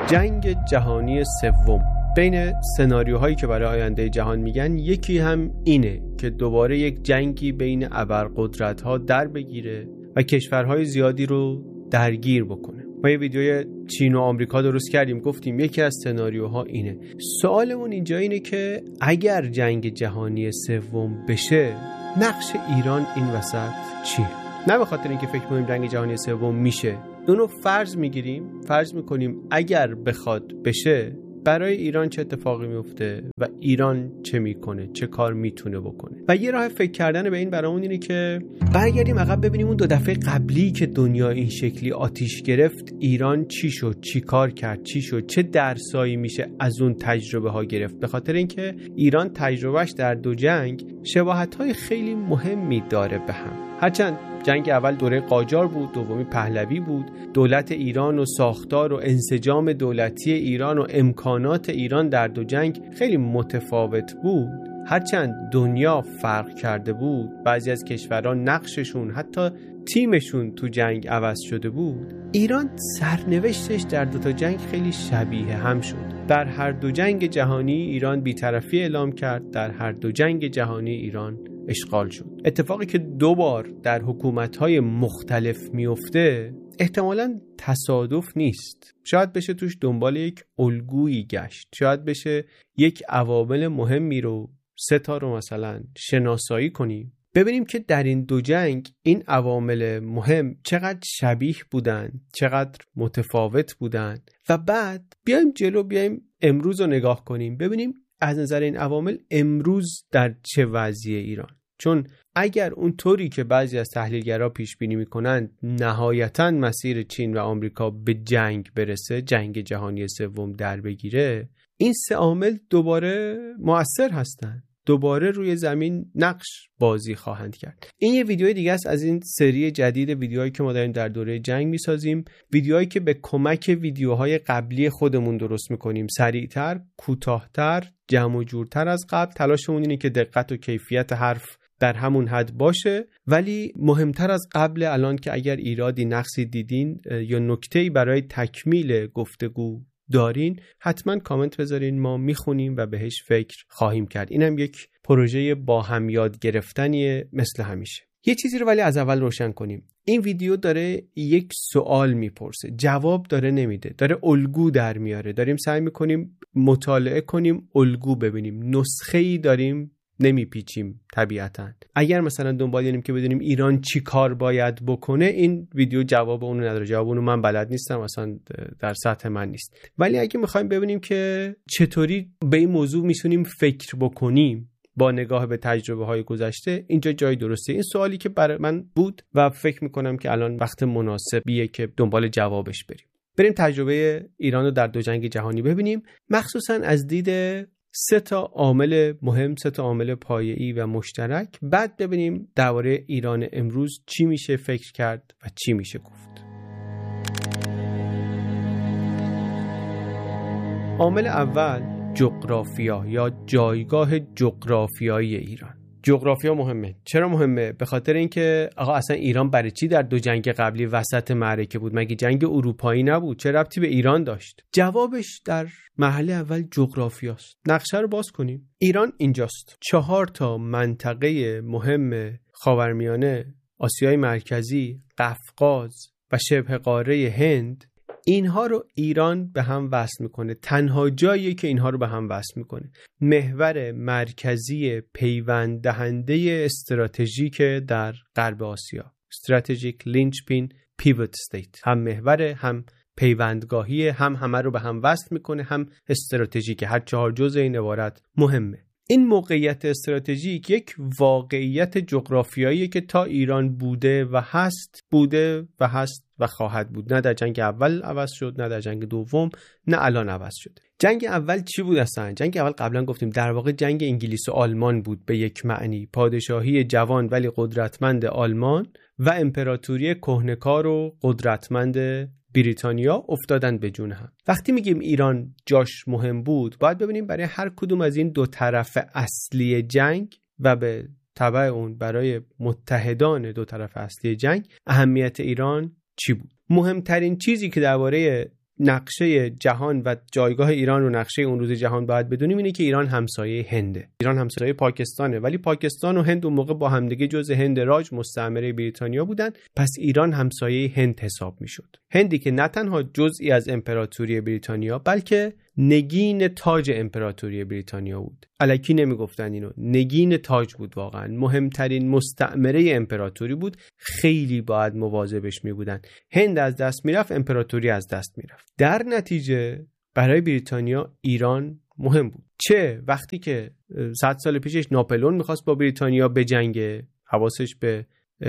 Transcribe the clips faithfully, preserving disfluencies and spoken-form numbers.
جنگ جهانی سوم. بین سناریوهایی که برای آینده جهان میگن یکی هم اینه که دوباره یک جنگی بین ابرقدرت‌ها در بگیره و کشورهای زیادی رو درگیر بکنه. ما یه ویدیوی چین و آمریکا درست کردیم، گفتیم یکی از سناریوها اینه. سوالمون اینجا اینه که اگر جنگ جهانی سوم بشه، نقش ایران این وسط چیه؟ نه به خاطر اینکه فکر می‌کنیم جنگ جهانی سوم میشه، اونو فرض میگیریم، فرض میکنیم اگر بخواد بشه برای ایران چه اتفاقی میفته و ایران چه میکنه، چه کار میتونه بکنه. و یه راه فکر کردن به این برامون اینه که برگردیم عقب ببینیم اون دو دفعه قبلی که دنیا این شکلی آتیش گرفت، ایران چی شد، چی کار کرد، چی شد، چه درسایی میشه از اون تجربه ها گرفت. به خاطر اینکه ایران تجربهش در دو جنگ شباهت‌های خیلی مهمی داره به هم. هرچند جنگ اول دوره قاجار بود، دومی پهلوی بود. دولت ایران و ساختار و انسجام دولتی ایران و امکانات ایران در دو جنگ خیلی متفاوت بود. هرچند دنیا فرق کرده بود، بعضی از کشورها نقششون، حتی تیمشون تو جنگ عوض شده بود، ایران سرنوشتش در دو تا جنگ خیلی شبیه هم شد. در هر دو جنگ جهانی ایران بی‌طرفی اعلام کرد، در هر دو جنگ جهانی ایران اشغال شد. اتفاقی که دو بار در حکومت‌های مختلف میفته احتمالاً تصادف نیست. شاید بشه توش دنبال یک الگویی گشت، شاید بشه یک عوامل مهمی رو سه تا رو مثلا شناسایی کنیم، ببینیم که در این دو جنگ این عوامل مهم چقدر شبیه بودن، چقدر متفاوت بودن و بعد بیایم جلو، بیایم امروز رو نگاه کنیم، ببینیم از نظر این عوامل امروز در چه وضعیه ایران. چون اگر اون طوری که بعضی از تحلیلگرا پیش بینی میکنن نهایتاً مسیر چین و آمریکا به جنگ برسه، جنگ جهانی سوم در بگیره، این سه عامل دوباره مؤثر هستن، دوباره روی زمین نقش بازی خواهند کرد. این یه ویدیو دیگه است از این سری جدید ویدیوهایی که ما داریم در دوره جنگ میسازیم، ویدیوهایی که به کمک ویدیوهای قبلی خودمون درست میکنیم، سریعتر، کوتاهتر، جمع و جورتر از قبل. تلاشمون اینه که دقت و کیفیت حرف در همون حد باشه، ولی مهمتر از قبل الان که اگر ایرادی، نقصی دیدین یا نکته‌ای برای تکمیل گفتگو دارین، حتما کامنت بذارین، ما میخونیم و بهش فکر خواهیم کرد. اینم یک پروژه با هم یاد گرفتنیه مثل همیشه. یه چیزی رو ولی از اول روشن کنیم. این ویدیو داره یک سوال میپرسه، جواب داره نمیده، داره الگو در میاره. داریم سعی میکنیم مطالعه کنیم، الگو ببینیم، نسخه‌ای داریم نمیپیچیم. طبیعتاً اگر مثلا دنبال اینیم که بدونیم ایران چی کار باید بکنه، این ویدیو جواب اونو نداره. جواب اونو من بلد نیستم، اصلا در سطح من نیست. ولی اگه میخوایم ببینیم که چطوری به این موضوع میتونیم فکر بکنیم با نگاه به تجربه های گذشته، اینجا جای درسته. این سوالی که برای من بود و فکر میکنم که الان وقت مناسبیه که دنبال جوابش بریم. بریم تجربه ایران رو در دو جنگ جهانی ببینیم، مخصوصا از دید سه تا عامل مهم، سه تا عامل پایه‌ای و مشترک. بعد ببینیم درباره ایران امروز چی میشه فکر کرد و چی میشه گفت. عامل اول، جغرافیا یا جایگاه جغرافیایی ایران. جغرافیا مهمه. چرا مهمه؟ به خاطر اینکه آقا اصلا ایران برای چی در دو جنگ قبلی وسط معرکه بود؟ مگه جنگ اروپایی نبود؟ چه ربطی به ایران داشت؟ جوابش در مرحله اول جغرافیاست. نقشه رو باز کنیم. ایران اینجاست. چهار تا منطقه مهم خاورمیانه، آسیای مرکزی، قفقاز و شبه قاره هند، اینها رو ایران به هم وصل میکنه. تنها جایی که اینها رو به هم وصل میکنه، محور مرکزی پیوند دهنده استراتژیک در غرب آسیا، استراتژیک لینچپین پیوت استیت، هم محور، هم پیوندگاهی، هم همه رو به هم وصل میکنه، هم استراتژیک. هر چهار جزء این عبارت مهمه. این موقعیت استراتژیک یک واقعیت جغرافیایی که تا ایران بوده و هست، بوده و هست و خواهد بود. نه در جنگ اول عوض شد، نه در جنگ دوم، نه الان عوض شده. جنگ اول چی بود اصلا؟ جنگ اول قبلا گفتیم در واقع جنگ انگلیس و آلمان بود به یک معنی. پادشاهی جوان ولی قدرتمند آلمان و امپراتوری کهنه‌کار و قدرتمند بریتانیا افتادن به جون هم. وقتی میگیم ایران جاش مهم بود، باید ببینیم برای هر کدوم از این دو طرف اصلی جنگ و به تبع اون برای متحدان دو طرف اصلی جنگ اهمیت ایران چی بود. مهمترین چیزی که درباره نقشه جهان و جایگاه ایران رو نقشه اون روز جهان باید بدونیم اینه که ایران همسایه هنده. ایران همسایه پاکستانه، ولی پاکستان و هند اون موقع با همدیگه جزء هند راج مستعمره بریتانیا بودن، پس ایران همسایه هند حساب میشد. هندی که نه تنها جزئی از امپراتوری بریتانیا بلکه نگین تاج امپراتوری بریتانیا بود. الکی نمیگفتن اینو، نگین تاج بود، واقعا مهمترین مستعمره امپراتوری بود. خیلی باید مواظبش میبودن. هند از دست میرفت، امپراتوری از دست میرفت. در نتیجه برای بریتانیا ایران مهم بود. چه وقتی که صد سال پیشش ناپلئون میخواست با بریتانیا بجنگه، حواسش به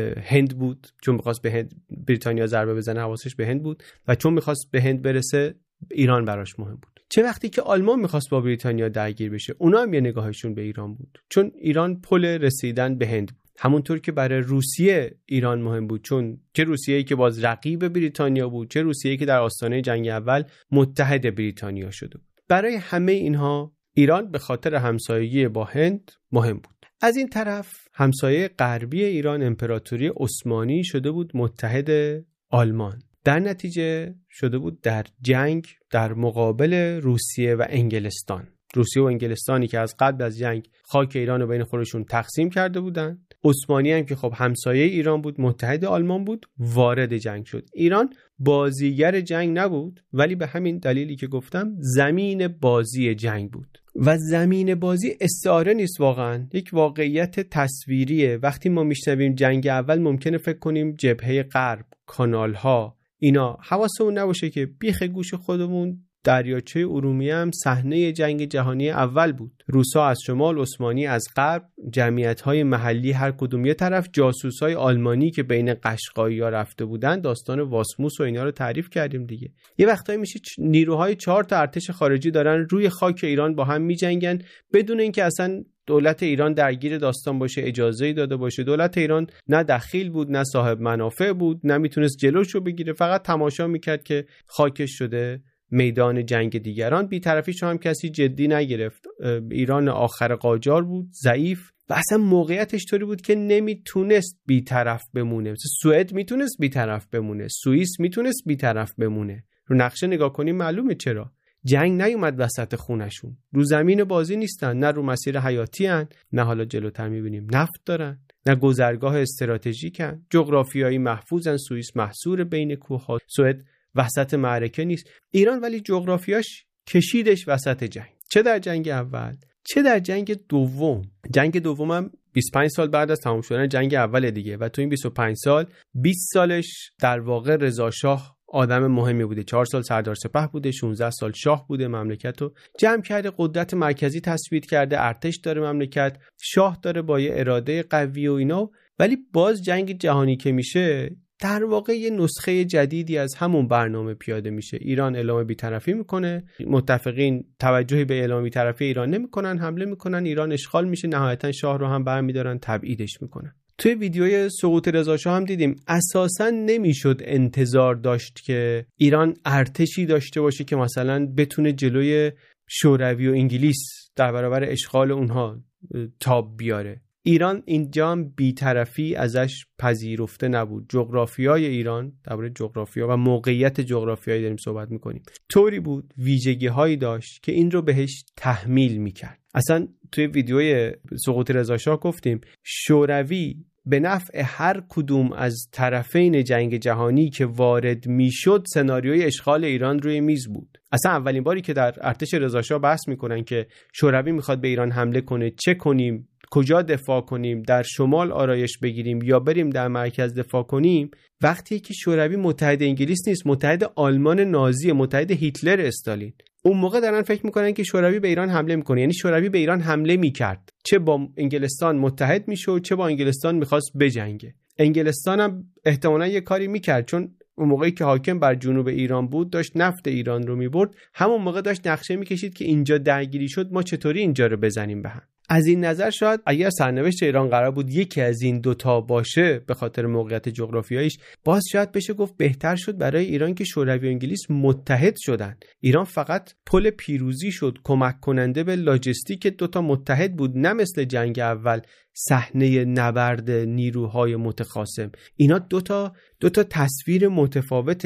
هند بود، چون میخواست به هند بریتانیا ضربه بزنه حواسش به هند بود، و چون میخواست به هند برسه ایران براش مهم بود. چه وقتی که آلمان میخواست با بریتانیا درگیر بشه، اونا هم یه نگاهشون به ایران بود، چون ایران پل رسیدن به هند بود. همونطور که برای روسیه ایران مهم بود، چون چه روسیه‌ای که باز رقیب بریتانیا بود، چه روسیه‌ای که در آستانه جنگ اول متحد بریتانیا شده بود. برای همه اینها ایران به خاطر همسایگی با هند مهم بود. از این طرف همسایه غربی ایران امپراتوری عثمانی شده بود متحد آلمان. در نتیجه شده بود در جنگ در مقابل روسیه و انگلستان. روسیه و انگلستانی که از قبل از جنگ خاک ایران رو بین خودشون تقسیم کرده بودن. عثمانی هم که خب همسایه ایران بود، متحد آلمان بود، وارد جنگ شد. ایران بازیگر جنگ نبود، ولی به همین دلیلی که گفتم زمین بازی جنگ بود. و زمین بازی استعاره نیست، واقعا یک واقعیت تصویریه. وقتی ما میشنویم جنگ اول ممکنه فکر کنیم جبهه غرب، کانال‌ها، اینا. حواسمون نباشه که بیخ گوش خودمون دریاچه ارومیه هم صحنه جنگ جهانی اول بود. روسا از شمال، عثمانی از غرب، جمعیت‌های محلی هر کدوم یه طرف، جاسوسای آلمانی که بین قشقایی‌ها رفته بودن. داستان واسموس و اینا رو تعریف کردیم دیگه. یه وقتایی میشه نیروهای چهار تا ارتش خارجی دارن روی خاک ایران با هم میجنگن بدون اینکه اصلا دولت ایران درگیر داستان باشه، اجازه‌ای داده باشه. دولت ایران نه دخیل بود، نه صاحب منافع بود، نه میتونست جلوشو بگیره، فقط تماشا میکرد که خاکش شده میدان جنگ دیگران. بی‌طرفیش هم کسی جدی نگرفت. ایران آخر قاجار بود، ضعیف، و اصلا موقعیتش طوری بود که نمیتونست بی‌طرف بمونه. مثل سوئد میتونست بی‌طرف بمونه، سوئیس میتونست بی‌طرف بمونه. رو نقشه نگاه کنیم معلومه چرا. جنگ نیومد وسط خونشون. رو زمین بازی نیستن، نه رو مسیر حیاتی هن، نه حالا جلوتر میبینیم نفت دارن، نه گذرگاه استراتژیکن، جغرافیایی محفوظن. سوئیس محصور بین کوه‌ها، سوئد وسط معرکه نیست. ایران ولی جغرافیاش کشیدش وسط جنگ، چه در جنگ اول چه در جنگ دوم. جنگ دوم هم بیست و پنج سال بعد از تمام شدن جنگ اول دیگه، و تو این بیست و پنج سال بیست سالش در واقع رضا شاه آدم مهمی بوده. چهار سال سردار سپه بوده، شانزده سال شاه بوده، مملکت رو جمع کرده، قدرت مرکزی تثبیت کرده، ارتش داره مملکت، شاه داره با یه اراده قوی و اینا. ولی باز جنگ جهانی که میشه در واقع یه نسخه جدیدی از همون برنامه پیاده میشه. ایران اعلام بی‌طرفی میکنه، متفقین توجهی به اعلام بی‌طرفی ایران نمیکنن، حمله میکنن، ایران اشغال میشه، نهایتا شاه رو هم برمیدارن، تبعیدش میکنن. توی ویدیوی سقوط رضا شاه هم دیدیم اساساً نمیشد انتظار داشت که ایران ارتشی داشته باشه که مثلا بتونه جلوی شوروی و انگلیس در برابر اشغال اونها تاب بیاره. ایران اینجا هم بی‌طرفی ازش پذیرفته نبود. جغرافیای ایران، درباره جغرافیا و موقعیت جغرافیایی داریم صحبت میکنیم، طوری بود، ویژگی هایی داشت که این رو بهش تحمیل میکرد. اصلا توی ویدیوی سقوط رضا شاه گفتیم شوروی به نفع هر کدوم از طرفین جنگ جهانی که وارد میشد سناریوی اشغال ایران روی میز بود. اصلا اولین باری که در ارتش رضا شاه بحث میکنن که شوروی میخواد به ایران حمله کنه، چه کنیم، کجا دفاع کنیم، در شمال آرایش بگیریم یا بریم در مرکز دفاع کنیم، وقتی که شوروی متحد انگلیس نیست، متحد آلمان نازی، متحد هیتلر استالین. اون موقع دارن فکر میکنن که شوروی به ایران حمله میکنه، یعنی شوروی به ایران حمله میکرد، چه با انگلستان متحد میشد چه با انگلستان میخواست بجنگه. انگلستان هم احتمالاً یه کاری میکرد، چون اون موقعی که حاکم بر جنوب ایران بود داشت نفت ایران رو میبرد، همون موقع داشت نقشه میکشید که اینجا درگیری شد ما چطوری اینجا رو بزنیم به هم. از این نظر شاید اگر سرنوشت ایران قرار بود یکی از این دوتا باشه به خاطر موقعیت جغرافیاییش، باز شاید بشه گفت بهتر شد برای ایران که شوروی و انگلیس متحد شدن. ایران فقط پل پیروزی شد، کمک کننده به لاجستیک دوتا متحد بود، نه مثل جنگ اول صحنه نبرد نیروهای متخاصم. اینا دوتا دوتا تصویر متفاوته. یک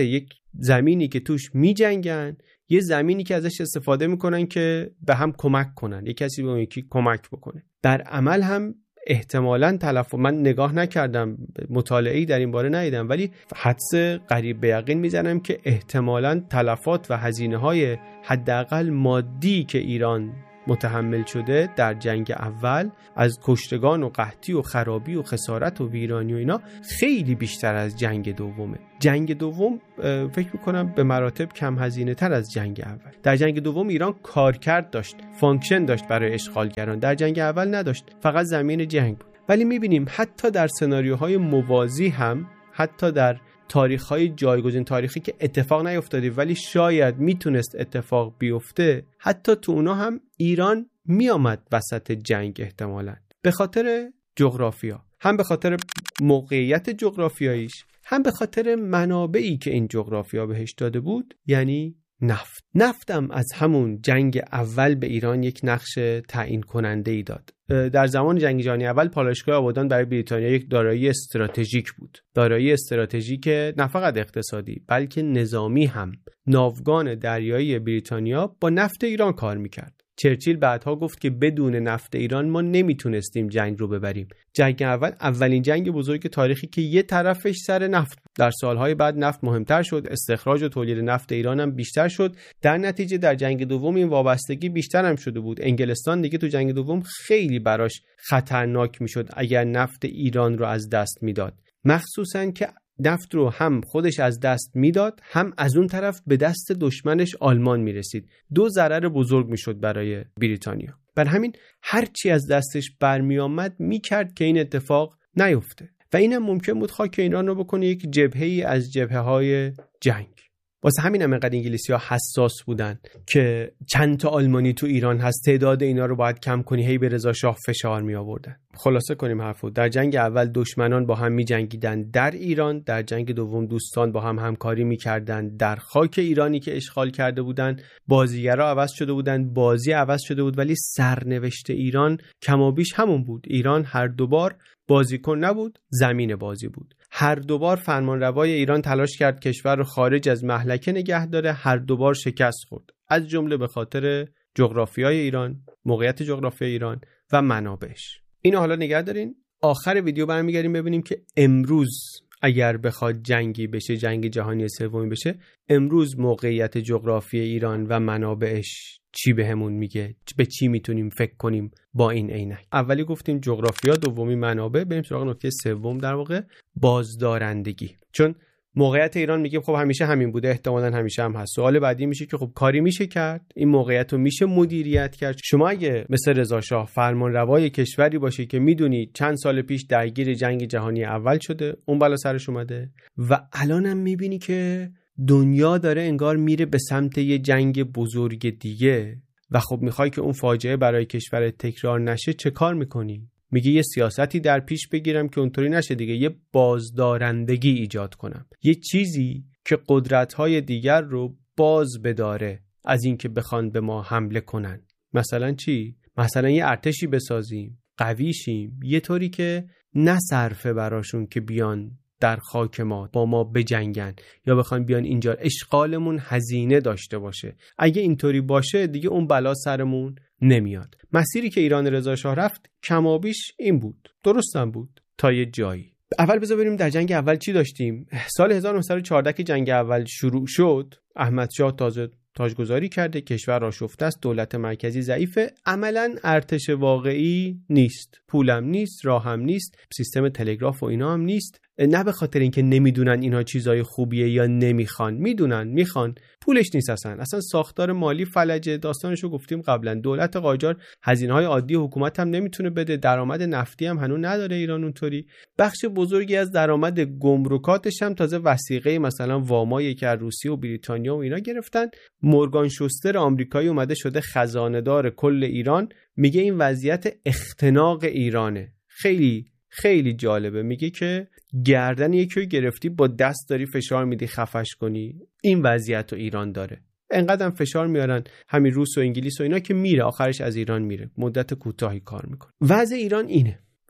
زمینی که توش میجنگن، یه زمینی که ازش استفاده میکنن که به هم کمک کنن، یه کسی به اون یکی کمک بکنه. در عمل هم احتمالاً تلفات، من نگاه نکردم، مطالعه‌ای در این باره ندیدم، ولی حدس قریب به یقین میزنم که احتمالاً تلفات و هزینه‌های حداقل مادی که ایران متحمل شده در جنگ اول از کشتگان و قحطی و خرابی و خسارت و ویرانی و اینا خیلی بیشتر از جنگ دومه. جنگ دوم فکر میکنم به مراتب کم هزینه تر از جنگ اول. در جنگ دوم ایران کارکرد داشت، فانکشن داشت برای اشغالگران، در جنگ اول نداشت، فقط زمین جنگ بود. ولی میبینیم حتی در سناریوهای موازی هم، حتی در تاریخ‌های جایگزین، تاریخی که اتفاق نیفتاده ولی شاید میتونست اتفاق بیفته، حتی تو اونا هم ایران میامد وسط جنگ احتمالاً، به خاطر جغرافیا، هم به خاطر موقعیت جغرافیاییش، هم به خاطر منابعی که این جغرافیا بهش داده بود، یعنی نفت. نفتم از همون جنگ اول به ایران یک نقش تعیین کننده ای داد. در زمان جنگ جهانی اول پالایشگاه آبادان برای بریتانیا یک دارایی استراتژیک بود. دارایی استراتژیک نه فقط اقتصادی بلکه نظامی هم. ناوگان دریایی بریتانیا با نفت ایران کار میکرد. چرچیل بعدها گفت که بدون نفت ایران ما نمیتونستیم جنگ رو ببریم. جنگ اول اولین جنگ بزرگ تاریخی که یه طرفش سر نفت بود. در سالهای بعد نفت مهمتر شد، استخراج و تولید نفت ایران هم بیشتر شد. در نتیجه در جنگ دوم این وابستگی بیشتر هم شده بود. انگلستان دیگه تو جنگ دوم خیلی براش خطرناک میشد اگر نفت ایران رو از دست میداد. مخصوصاً که نفت رو هم خودش از دست میداد، هم از اون طرف به دست دشمنش آلمان میرسید. دو ضرر بزرگ میشد برای بریتانیا. بر همین هر چی از دستش برمی آمد میکرد که این اتفاق نیفته. و اینم ممکن بود خاک ایران رو بکنه یک جبهه‌ای از جبهه‌های جنگ. واسه همین هم اینقدر انگلیسی‌ها حساس بودن که چند تا آلمانی تو ایران هست، تعداد اینا رو باید کم کنی، هی به رضا شاه فشار می آوردن. خلاصه کنیم حرفو، در جنگ اول دشمنان با هم می جنگیدن در ایران، در جنگ دوم دوستان با هم همکاری می کردن در خاک ایرانی که اشغال کرده بودن. بازیگرا عوض شده بودن، بازی عوض شده بود، ولی سرنوشت ایران کمابیش همون بود. ایران هر دوبار بازیکن نبود، زمین بازی بود. هر دوبار فرمانروای ایران تلاش کرد کشور رو خارج از مهلکه نگه داره، هر دوبار شکست خورد، از جمله به خاطر جغرافیای ایران، موقعیت جغرافیای ایران و منابعش. اینو حالا نگه دارین. آخر ویدیو برمیگردیم ببینیم که امروز اگر بخواد جنگی بشه، جنگ جهانی سومی بشه، امروز موقعیت جغرافیای ایران و منابعش چی بهمون میگه، به چی میتونیم فکر کنیم با این عینک. اولی گفتیم جغرافیا، دومی منابع، بریم سراغ نکته سوم، در واقع بازدارندگی. چون موقعیت ایران میگه خب همیشه همین بوده، احتمالاً همیشه هم هست. سوال بعدی میشه که خب کاری میشه کرد، این موقعیت رو میشه مدیریت کرد. شما اگه مثل رضا شاه فرمانروای کشوری باشی که میدونی چند سال پیش درگیر جنگ جهانی اول شده، اون بالا سرش اومده و الانم میبینی که دنیا داره انگار میره به سمت یه جنگ بزرگ دیگه و خب میخوای که اون فاجعه برای کشور تکرار نشه، چه کار میکنی؟ میگه یه سیاستی در پیش بگیرم که اونطوری نشه دیگه، یه بازدارندگی ایجاد کنم، یه چیزی که قدرت‌های دیگر رو باز بداره از این که بخوان به ما حمله کنن. مثلا چی؟ مثلا یه ارتشی بسازیم، قوی شیم، یه طوری که نه صرفه براشون که بیان در خاک ما با ما بجنگن یا بخوان بیان اینجا، اشغالمون هزینه داشته باشه. اگه اینطوری باشه دیگه اون بلا سرمون نمیاد. مسیری که ایران رضا شاه رفت کمابیش این بود، درستم بود تا یه جایی. اول بذار بریم در جنگ اول چی داشتیم. سال هزار و نهصد و چهارده که جنگ اول شروع شد، احمد شاه تازه تاجگذاری کرده، کشور آشفته است، دولت مرکزی ضعیفه، عملاً ارتش واقعی نیست، پولم نیست، راهم نیست، سیستم تلگراف و اینا هم نیست. نه به خاطر اینکه نمیدونن اینا چیزای خوبیه یا نمیخوان، میدونن میخوان، پولش نیست اصلا. اصلا ساختار مالی فلجه، داستانشو گفتیم قبلا. دولت قاجار هزینه‌های عادی حکومت هم نمیتونه بده، درآمد نفتی هم هنوز نداره ایران اونطوری. بخش بزرگی از درآمد گمرکاتش هم تازه وثیقه مثلا وامایی که از روسیه و بریتانیا و اینا گرفتن. مورگان شوستر آمریکایی اومده شده خزانه‌دار کل ایران، میگه این وضعیت اختناق ایرانه. خیلی خیلی جالبه، میگه که گردن یکی رو گرفتی با دست داری فشار میدی خفش کنی، این وضعیت رو ایران داره. انقدر فشار میارن همین روس و انگلیس و اینا که میره آخرش از ایران میره، مدت کوتاهی کار میکنه. وضع ایران اینه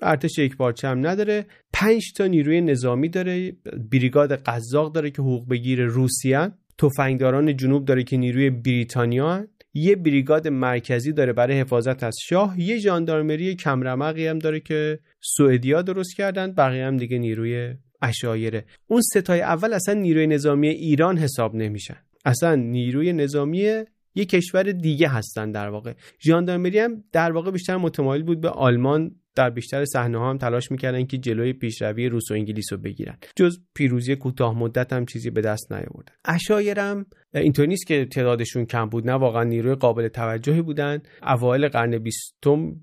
ارتش یک پارچه هم نداره. پنج تا نیروی نظامی داره، بریگاد قزاق داره که حقوق بگیر روسیه، تفنگداران جنوب داره که نیروی بریتانیا هن. یه بریگاد مرکزی داره برای حفاظت از شاه، یه ژاندارمری کمرمقی هم داره که سوئدیا درست کردن، بقیه هم دیگه نیروی عشایره. اون ستای اول اصلا نیروی نظامی ایران حساب نمیشن، اصلا نیروی نظامی یه کشور دیگه هستن. در واقع ژاندارمری هم در واقع بیشتر متمایل بود به آلمان، در بیشتر صحنه‌ها هم تلاش میکردن که جلوی پیشروی روس و انگلیس رو بگیرن، جز پیروزی کوتاه مدت هم چیزی به دست نیاوردن. عشایرم اینطور نیست که تعدادشون کم بود، نه واقعا نیروی قابل توجهی بودن. اوایل قرن بیستم